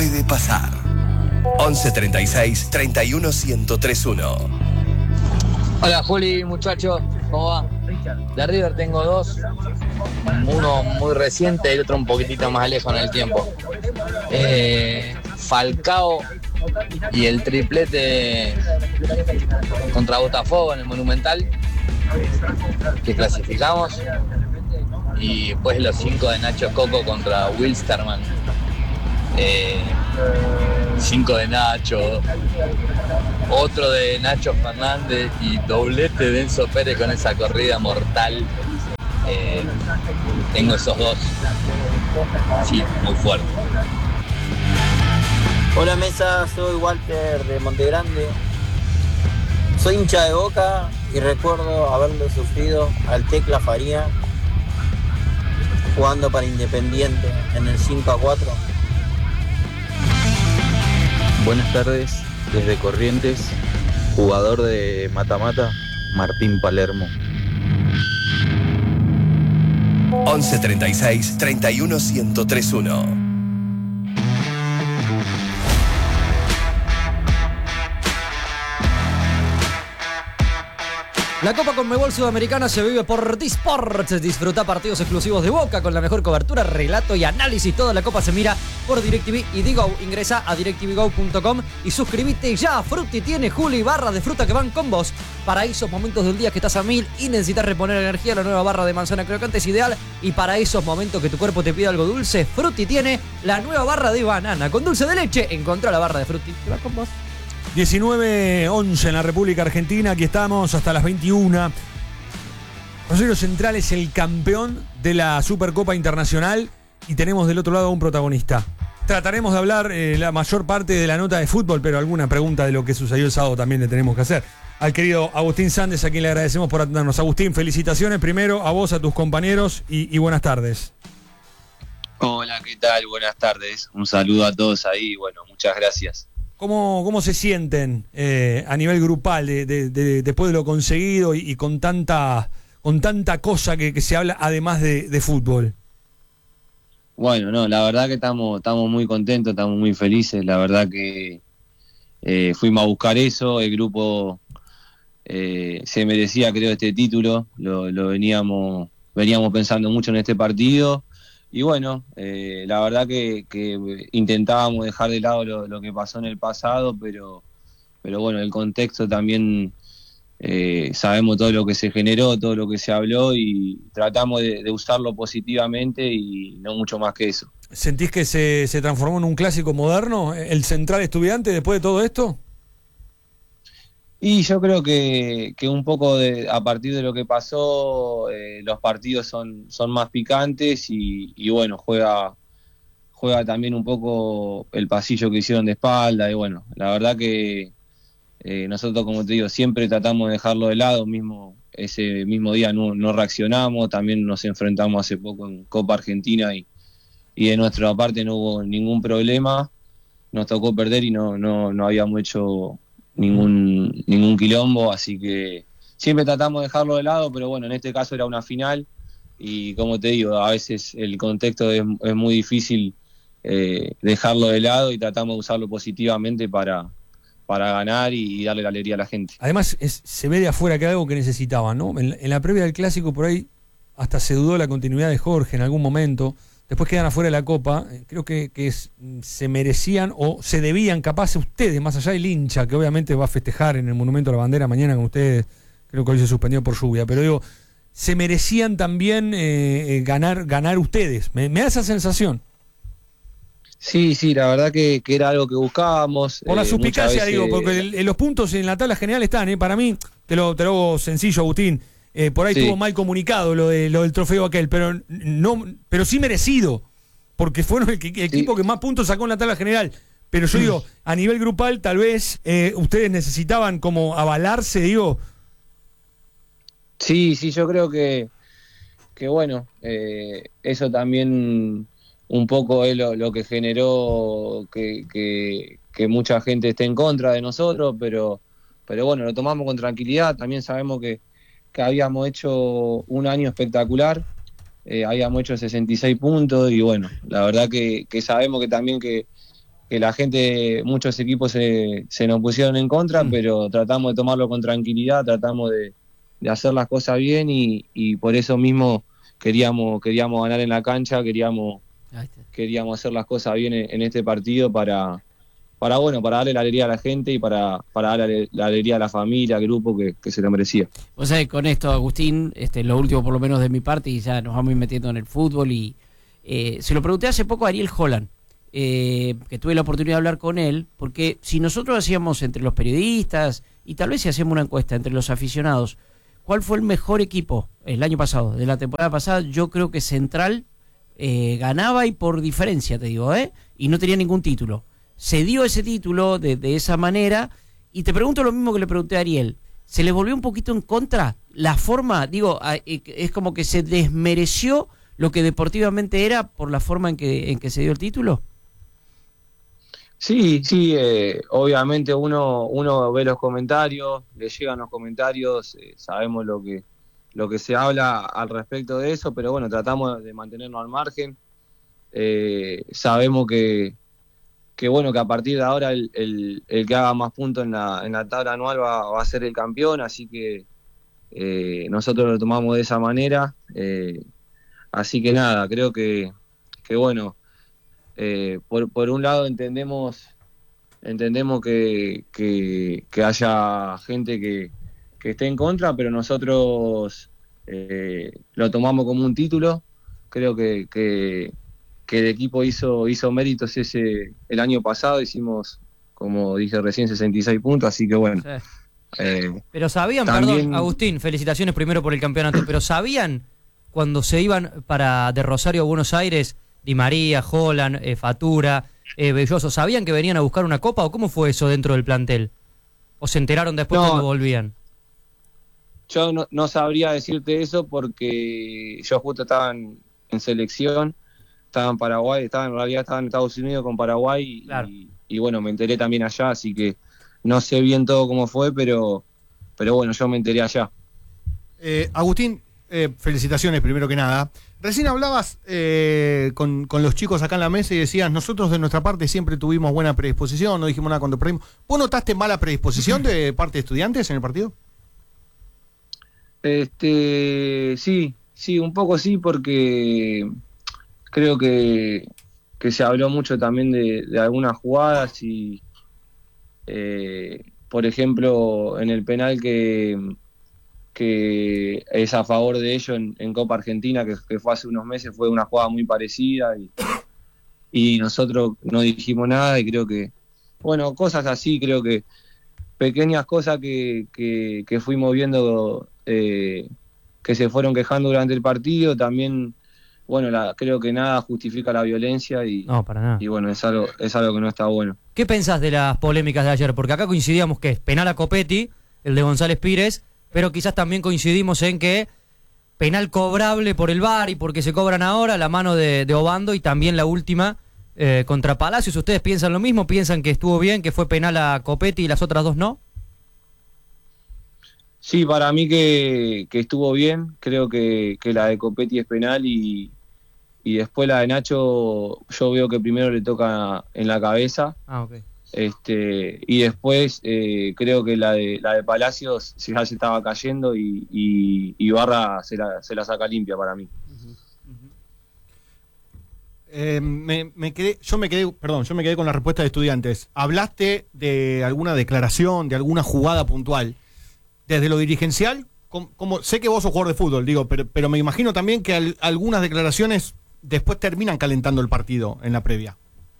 puede pasar. 11 36 31 1031. Hola Juli, muchachos, ¿cómo va? De River tengo dos, uno muy reciente y el otro un poquitito más lejos en el tiempo. Falcao y el triplete contra Botafogo en el Monumental, que clasificamos, y después los 5 de Nacho Coco contra Wilstermann. 5 de Nacho, otro de Nacho Fernández y doblete de Enzo Pérez con esa corrida mortal. Tengo esos dos, sí, muy fuerte. Hola Mesa, soy Walter de Montegrande. Soy hincha de Boca y recuerdo haberlo sufrido al Tecla Faría jugando para Independiente en el 5-4. Buenas tardes, desde Corrientes, jugador de mata-mata, Martín Palermo. 11 36 31 1031. La Copa Conmebol Sudamericana se vive por Disports. Disfruta partidos exclusivos de Boca con la mejor cobertura, relato y análisis. Toda la Copa se mira por DirecTV y Digo. Ingresa a directvgo.com y suscríbete ya. Frutti tiene, Juli, barras de fruta que van con vos. Para esos momentos del día que estás a 1000 y necesitas reponer energía, la nueva barra de manzana crocante es ideal. Y para esos momentos que tu cuerpo te pide algo dulce, Frutti tiene la nueva barra de banana con dulce de leche. Encontrá la barra de Frutti que va con vos. 19:11 en la República Argentina, aquí estamos hasta las 21. Rosario Central es el campeón de la Supercopa Internacional y tenemos del otro lado a un protagonista. Trataremos de hablar la mayor parte de la nota de fútbol, pero alguna pregunta de lo que sucedió el sábado también le tenemos que hacer. Al querido Agustín Sández, a quien le agradecemos por atendernos. Agustín, felicitaciones primero a vos, a tus compañeros y buenas tardes. Hola, ¿qué tal? Buenas tardes. Un saludo a todos ahí, bueno, muchas gracias. ¿Cómo se sienten a nivel grupal después de lo conseguido y con tanta cosa que se habla además de fútbol? Bueno, no, la verdad que estamos muy contentos, estamos muy felices. La verdad que fuimos a buscar eso, el grupo se merecía, creo, este título. Lo veníamos pensando mucho en este partido. Y bueno, la verdad que intentábamos dejar de lado lo que pasó en el pasado, pero bueno, el contexto también, sabemos todo lo que se generó, todo lo que se habló y tratamos de usarlo positivamente y no mucho más que eso. ¿Sentís que se transformó en un clásico moderno, el Central Estudiante, después de todo esto? Y yo creo que un poco a partir de lo que pasó, los partidos son más picantes y bueno, juega también un poco el pasillo que hicieron de espalda y bueno, la verdad que nosotros, como te digo, siempre tratamos de dejarlo de lado. Ese mismo día no reaccionamos, también nos enfrentamos hace poco en Copa Argentina y de nuestra parte no hubo ningún problema, nos tocó perder y no habíamos hecho ningún quilombo, así que siempre tratamos de dejarlo de lado, pero bueno, en este caso era una final y como te digo, a veces el contexto es muy difícil dejarlo de lado y tratamos de usarlo positivamente para ganar y darle la alegría a la gente. Además se ve de afuera que era algo que necesitaban, ¿no? En la previa del clásico por ahí hasta se dudó la continuidad de Jorge en algún momento. Después quedan afuera de la Copa. Creo que se merecían o se debían, capaz ustedes, más allá del hincha, que obviamente va a festejar en el Monumento a la Bandera mañana con ustedes. Creo que hoy se suspendió por lluvia, pero digo, se merecían también ganar ustedes. Me da esa sensación. Sí, la verdad que era algo que buscábamos. Por la suspicacia, veces, digo, porque los puntos en la tabla general están, para mí, te lo hago sencillo, Agustín. Por ahí estuvo mal comunicado lo del trofeo aquel, pero sí merecido, porque fueron el equipo que más puntos sacó en la tabla general. Pero yo digo, a nivel grupal, tal vez ustedes necesitaban como avalarse, digo. Sí, yo creo que bueno, eso también un poco es lo que generó que mucha gente esté en contra de nosotros, pero bueno, lo tomamos con tranquilidad. También sabemos que habíamos hecho un año espectacular, habíamos hecho 66 puntos y bueno, la verdad que sabemos que también que la gente, muchos equipos se nos pusieron en contra, pero tratamos de tomarlo con tranquilidad, tratamos de hacer las cosas bien y por eso mismo queríamos ganar en la cancha, queríamos hacer las cosas bien en este partido para darle la alegría a la gente y para darle la alegría a la familia, al grupo que se lo merecía. O sea, con esto, Agustín, lo último por lo menos de mi parte, y ya nos vamos a ir metiendo en el fútbol, y se lo pregunté hace poco a Ariel Holland, que tuve la oportunidad de hablar con él, porque si nosotros hacíamos entre los periodistas, y tal vez si hacemos una encuesta entre los aficionados, ¿cuál fue el mejor equipo el año pasado, de la temporada pasada? Yo creo que Central ganaba, y por diferencia, te digo, y no tenía ningún título. Se dio ese título de esa manera, y te pregunto lo mismo que le pregunté a Ariel. ¿Se le volvió un poquito en contra la forma? Digo, es como que se desmereció lo que deportivamente era por la forma en que se dio el título. Sí, obviamente uno ve los comentarios, le llegan los comentarios, sabemos lo que se habla al respecto de eso, pero bueno, tratamos de mantenernos al margen. Sabemos que a partir de ahora el que haga más puntos en la tabla anual va a ser el campeón, así que nosotros lo tomamos de esa manera. Así que nada, creo que bueno, por un lado entendemos que haya gente que esté en contra, pero nosotros lo tomamos como un título. Creo que el equipo hizo méritos el año pasado, hicimos, como dije recién, 66 puntos, así que bueno. Sí. Pero sabían, también... perdón, Agustín, felicitaciones primero por el campeonato, pero sabían cuando se iban de Rosario a Buenos Aires, Di María, Holland, Fatura, Belloso, ¿sabían que venían a buscar una copa o cómo fue eso dentro del plantel? ¿O se enteraron después cuando volvían? Yo no sabría decirte eso porque yo justo estaba en selección, estaba en Paraguay, en realidad estaba en Estados Unidos con Paraguay, claro. y bueno, me enteré también allá, así que no sé bien todo cómo fue, pero bueno, yo me enteré allá. Agustín, felicitaciones primero que nada. Recién hablabas con los chicos acá en la mesa y decías, nosotros de nuestra parte siempre tuvimos buena predisposición, no dijimos nada cuando perdimos. ¿Vos notaste mala predisposición de parte de Estudiantes en el partido? Sí, un poco sí, porque creo que se habló mucho también de algunas jugadas y por ejemplo en el penal que es a favor de ellos en Copa Argentina, que fue hace unos meses, fue una jugada muy parecida y nosotros no dijimos nada, y creo que, bueno, cosas así, creo que pequeñas cosas que fuimos viendo que se fueron quejando durante el partido. También, bueno, creo que nada justifica la violencia no, para nada. Y bueno, es algo que no está bueno. ¿Qué pensás de las polémicas de ayer? Porque acá coincidíamos que es penal a Copetti, el de González Pires, pero quizás también coincidimos en que penal cobrable por el VAR y porque se cobran ahora, la mano de Obando, y también la última contra Palacios. ¿Ustedes piensan lo mismo? ¿Piensan que estuvo bien, que fue penal a Copetti y las otras dos no? Sí, para mí que estuvo bien. Creo que la de Copetti es penal y después la de Nacho yo veo que primero le toca en la cabeza. Okay. Y después creo que la de Palacios ya se estaba cayendo y Barra se la saca limpia para mí. Me quedé con la respuesta de Estudiantes. Hablaste de alguna declaración, de alguna jugada puntual. Desde lo dirigencial, como sé que vos sos jugador de fútbol, digo, pero me imagino también que algunas declaraciones después terminan calentando el partido en la previa.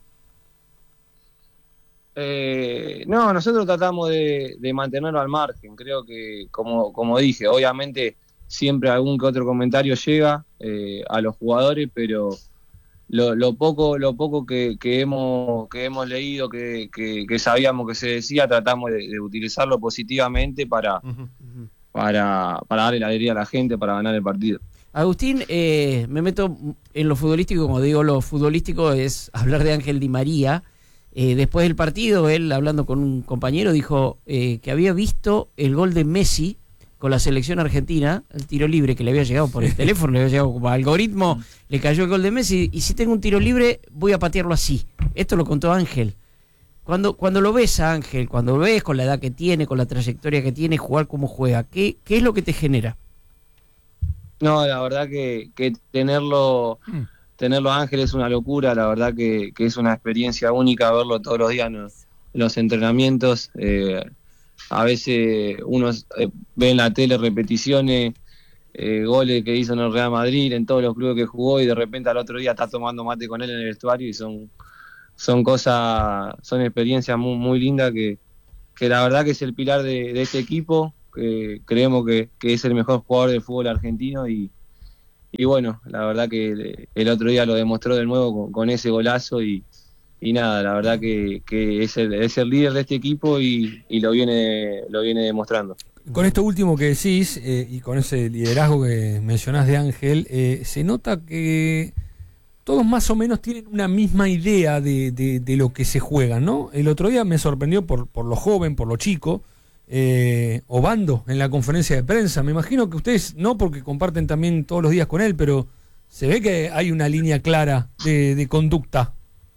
No, nosotros tratamos de mantenerlo al margen. Creo que, como dije, obviamente siempre algún que otro comentario llega a los jugadores, pero lo poco que hemos leído, que sabíamos que se decía, tratamos de utilizarlo positivamente para darle la alegría a la gente, para ganar el partido. Agustín, me meto en lo futbolístico. Como digo, lo futbolístico es hablar de Ángel Di María. Después del partido, él, hablando con un compañero, dijo que había visto el gol de Messi con la selección argentina, el tiro libre que le había llegado por el teléfono, le había llegado como algoritmo, le cayó el gol de Messi, y si tengo un tiro libre voy a patearlo así. Esto lo contó Ángel. Cuando lo ves a Ángel, cuando lo ves con la edad que tiene, con la trayectoria que tiene, jugar como juega, ¿qué es lo que te genera? No, la verdad que tenerlo a Ángel es una locura, la verdad que es una experiencia única verlo todos los días en los entrenamientos. A veces uno ve en la tele repeticiones, goles que hizo en el Real Madrid, en todos los clubes que jugó, y de repente al otro día está tomando mate con él en el vestuario, y son cosas, son experiencias muy, muy lindas que la verdad que es el pilar de este equipo. Creemos que es el mejor jugador del fútbol argentino, y bueno, la verdad que el otro día lo demostró de nuevo con ese golazo, y nada, la verdad que es el líder de este equipo, y lo viene demostrando. Con esto último que decís, y con ese liderazgo que mencionás de Ángel, se nota que todos más o menos tienen una misma idea de lo que se juega, ¿no? El otro día me sorprendió por lo joven, por lo chico, Obando en la conferencia de prensa. Me imagino que ustedes, no porque comparten también todos los días con él, pero se ve que hay una línea clara de conducta.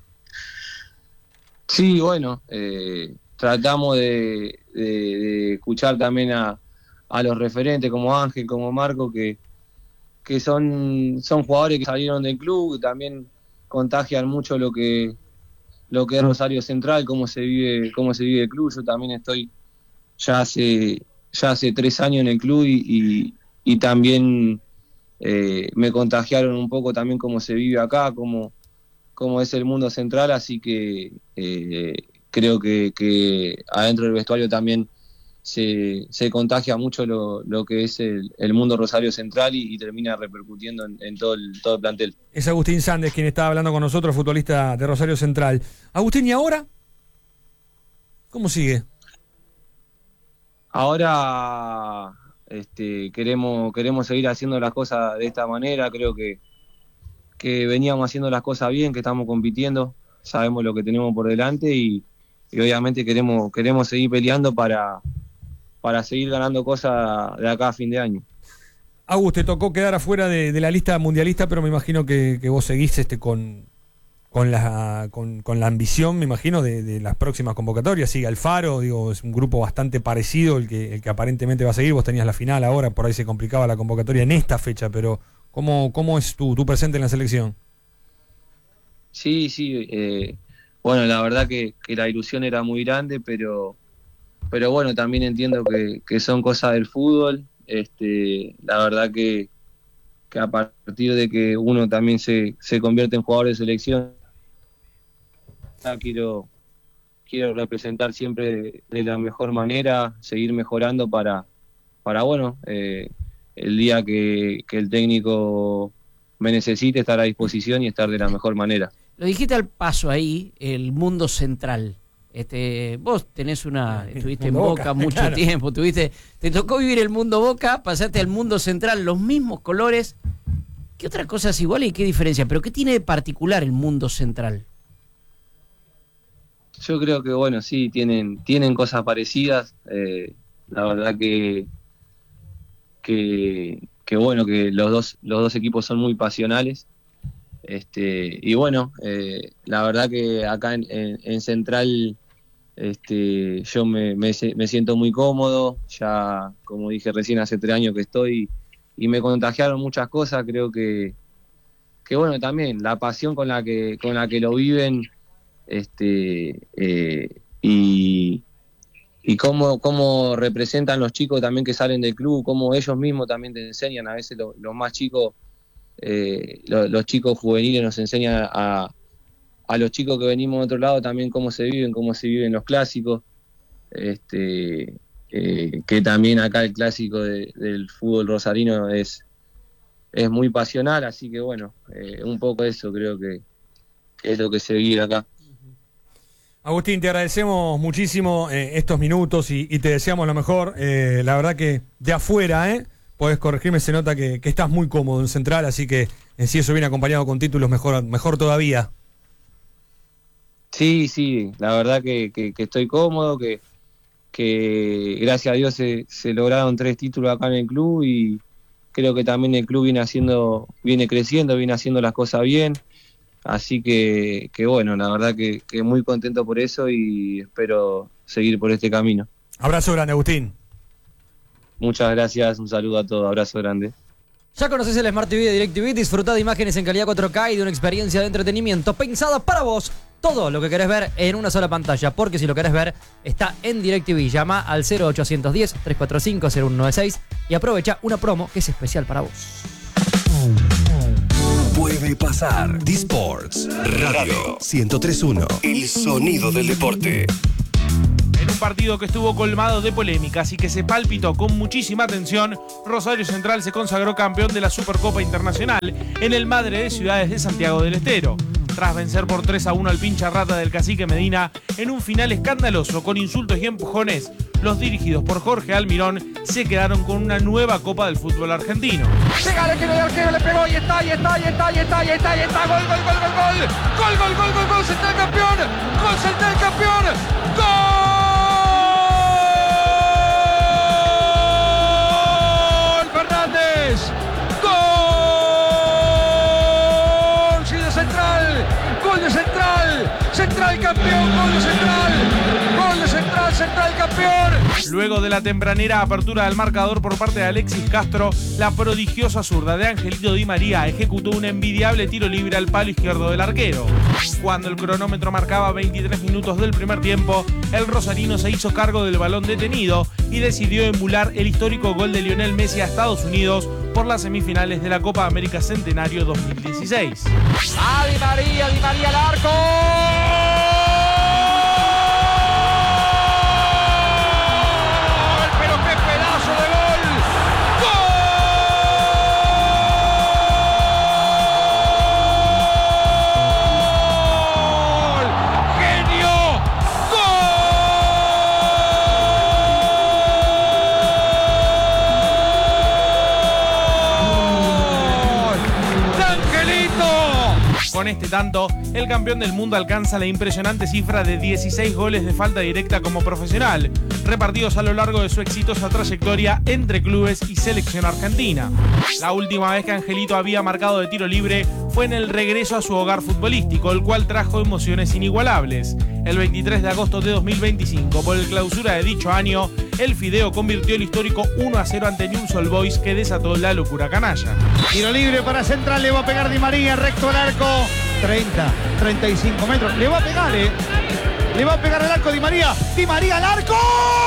Sí, bueno, tratamos de escuchar también a los referentes como Ángel, como Marco, que son jugadores que salieron del club, que también contagian mucho lo que es Rosario Central, cómo se vive el club. Yo también estoy ya hace 3 años en el club, y también me contagiaron un poco también cómo se vive acá, cómo es el mundo central, así que creo que adentro del vestuario también se contagia mucho lo que es el mundo Rosario Central, y termina repercutiendo en todo el plantel. Es Agustín Sandes quien está hablando con nosotros, futbolista de Rosario Central. Agustín, ¿y ahora? ¿Cómo sigue? Ahora queremos seguir haciendo las cosas de esta manera. Creo que veníamos haciendo las cosas bien, que estamos compitiendo, sabemos lo que tenemos por delante, y obviamente queremos seguir peleando para seguir ganando cosas de acá a fin de año. Agus, te tocó quedar afuera de la lista mundialista, pero me imagino que vos seguís con la ambición, me imagino, de las próximas convocatorias. Sigue Alfaro, digo, es un grupo bastante parecido el que aparentemente va a seguir. Vos tenías la final ahora, por ahí se complicaba la convocatoria en esta fecha, pero ¿cómo es tu presente en la selección? Sí, bueno, la verdad que la ilusión era muy grande, pero bueno, también entiendo que son cosas del fútbol. La verdad que a partir de que uno también se convierte en jugador de selección, quiero representar siempre de la mejor manera, seguir mejorando para bueno, el día que el técnico me necesite, estar a disposición y estar de la mejor manera. Lo dijiste al paso ahí, el mundo central. Vos tenés estuviste en Boca mucho claro. tiempo, te tocó vivir el mundo Boca, pasaste al mundo central, los mismos colores. ¿Qué otras cosas iguales y qué diferencia? ¿Pero qué tiene de particular el mundo central? Yo creo que, bueno, sí, tienen cosas parecidas. La verdad que bueno, que los dos equipos son muy pasionales. Y bueno, la verdad que acá en Central yo me siento muy cómodo. Ya, como dije recién, hace 3 años que estoy, y me contagiaron muchas cosas. Creo que bueno, también la pasión con la que lo viven, y cómo representan los chicos también que salen del club, cómo ellos mismos también te enseñan. A veces los más chicos, los chicos juveniles nos enseñan a los chicos que venimos de otro lado también cómo se viven los clásicos, que también acá el clásico del fútbol rosarino es muy pasional, así que bueno, un poco eso creo que es lo que se vive acá. Agustín, te agradecemos muchísimo estos minutos y te deseamos lo mejor. La verdad que de afuera, podés corregirme, se nota que estás muy cómodo en Central, así que si eso viene acompañado con títulos, mejor todavía. Sí, la verdad que estoy cómodo, que gracias a Dios se lograron 3 títulos acá en el club, y creo que también el club viene creciendo, viene haciendo las cosas bien. Así que bueno, la verdad que muy contento por eso y espero seguir por este camino. Abrazo grande, Agustín. Muchas gracias, un saludo a todos, abrazo grande. Ya conoces el Smart TV de DirecTV, disfruta de imágenes en calidad 4K y de una experiencia de entretenimiento pensada para vos. Todo lo que querés ver en una sola pantalla, porque si lo querés ver, está en DirecTV. Llama al 0810-345-0196 y aprovecha una promo que es especial para vos. Puede pasar. D-Sports Radio 103.1. El sonido del deporte. En un partido que estuvo colmado de polémicas y que se palpitó con muchísima atención, Rosario Central se consagró campeón de la Supercopa Internacional en el Madre de Ciudades de Santiago del Estero. Tras vencer por 3-1 al pincha rata del Cacique Medina en un final escandaloso con insultos y empujones, los dirigidos por Jorge Almirón se quedaron con una nueva Copa del fútbol argentino. Llega el arquero, le pegó y está, gol, Central campeón, gol, Fernández, gol, sí de Central, gol de Central campeón, gol de Central, Central campeón. Luego de la tempranera apertura del marcador por parte de Alexis Castro, la prodigiosa zurda de Angelito Di María ejecutó un envidiable tiro libre al palo izquierdo del arquero. Cuando el cronómetro marcaba 23 minutos del primer tiempo, el rosarino se hizo cargo del balón detenido y decidió emular el histórico gol de Lionel Messi a Estados Unidos por las semifinales de la Copa América Centenario 2016. ¡Ah, Di María al arco! Con este tanto, el campeón del mundo alcanza la impresionante cifra de 16 goles de falta directa como profesional, repartidos a lo largo de su exitosa trayectoria entre clubes y selección argentina. La última vez que Angelito había marcado de tiro libre fue en el regreso a su hogar futbolístico, el cual trajo emociones inigualables. El 23 de agosto de 2025, por el clausura de dicho año, el Fideo convirtió el histórico 1-0 ante Newell's Old Boys, que desató la locura canalla. Tiro libre para Central, le va a pegar Di María, recto al arco, 35 metros, le va a pegar, le va a pegar al arco Di María al arco.